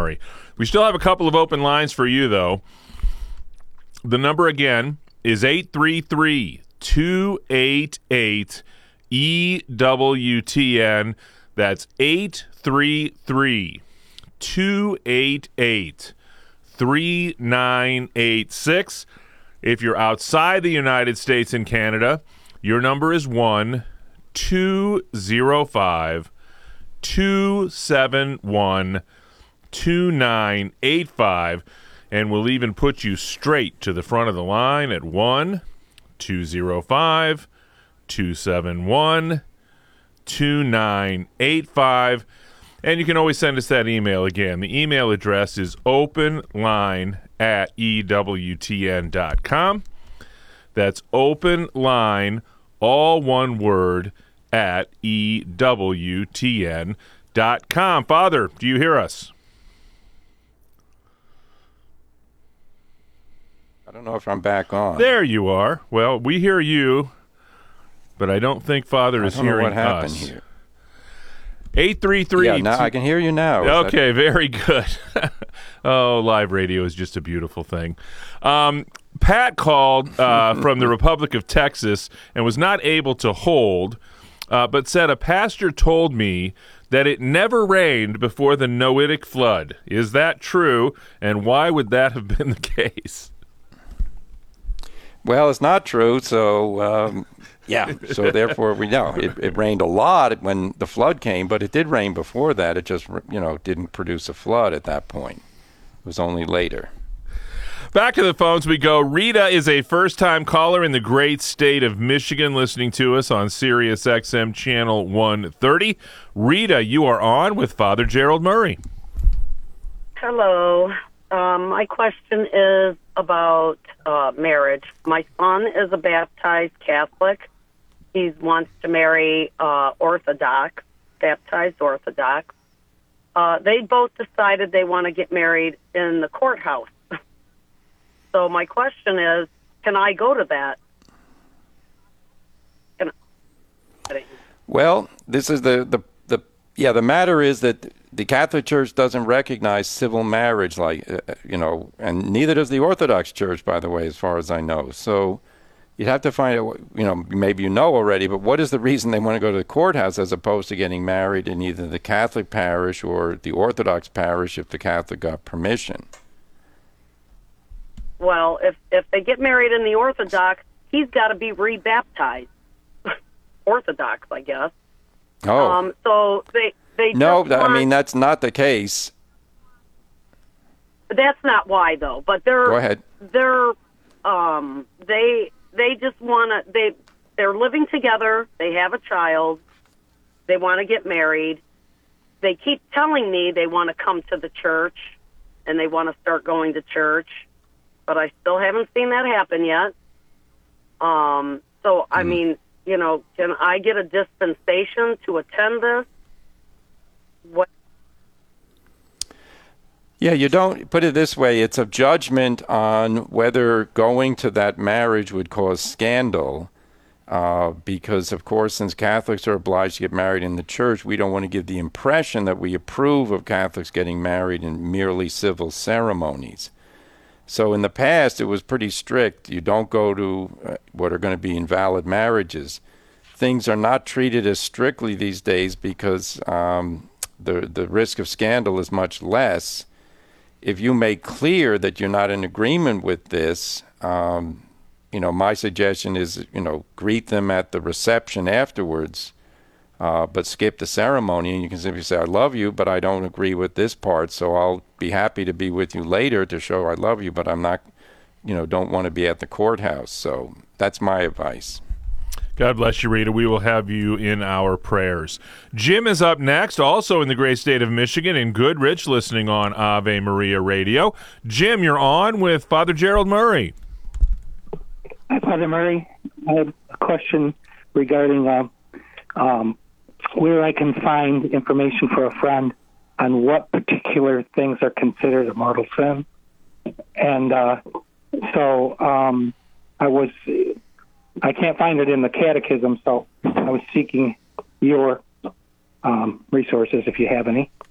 Murray. We still have a couple of open lines for you, though. The number again is 833-288-EWTN. That's 833-288-3986. If you're outside the United States and Canada, your number is 1-205-271-2985, and we'll even put you straight to the front of the line at 1-205-271-2985. And you can always send us that email again. The email address is openline@ewtn.com. That's openline, all one word, at ewtn.com. Father, do you hear us? I don't know if I'm back on. There you are. Well, we hear you, but I don't think Father is hearing us. I don't know what happened here. 833. Yeah, now I can hear you now. Okay, very good. Oh, live radio is just a beautiful thing. Pat called from the Republic of Texas and was not able to hold, but said a pastor told me that it never rained before the Noahic flood. Is that true, and why would that have been the case? Well, it's not true, so yeah. So therefore, we know it rained a lot when the flood came, but it did rain before that. It just, didn't produce a flood at that point. It was only later. Back to the phones we go. Rita is a first-time caller in the great state of Michigan, listening to us on Sirius XM Channel 130. Rita, you are on with Father Gerald Murray. Hello. My question is about marriage. My son is a baptized Catholic. He wants to marry Orthodox, baptized Orthodox. They both decided they want to get married in the courthouse. So my question is, can I go to that? Well, this is the matter is that the Catholic Church doesn't recognize civil marriage, and neither does the Orthodox Church, by the way, as far as I know. So you'd have to find out, maybe you know already, but what is the reason they want to go to the courthouse as opposed to getting married in either the Catholic parish or the Orthodox parish if the Catholic got permission? Well, if they get married in the Orthodox, he's got to be rebaptized. Orthodox, I guess. Oh. So they no, that's not the case. That's not why, though. But they're go ahead. They're they just want to. They're living together. They have a child. They want to get married. They keep telling me they want to come to the church and they want to start going to church, but I still haven't seen that happen yet. So I mean, can I get a dispensation to attend this? What? Yeah, you don't put it this way. It's a judgment on whether going to that marriage would cause scandal. Because, of course, since Catholics are obliged to get married in the church, we don't want to give the impression that we approve of Catholics getting married in merely civil ceremonies. So in the past, it was pretty strict. You don't go to what are going to be invalid marriages. Things are not treated as strictly these days because the risk of scandal is much less. If you make clear that you're not in agreement with this, my suggestion is, greet them at the reception afterwards, but skip the ceremony, and you can simply say, I love you, but I don't agree with this part, so I'll be happy to be with you later to show I love you, but I'm not, don't want to be at the courthouse. So that's my advice. God bless you, Rita. We will have you in our prayers. Jim is up next, also in the great state of Michigan, in Goodrich, listening on Ave Maria Radio. Jim, you're on with Father Gerald Murray. Hi, Father Murray. I have a question regarding where I can find information for a friend on what particular things are considered a mortal sin. And I can't find it in the catechism, so I was seeking your resources if you have any.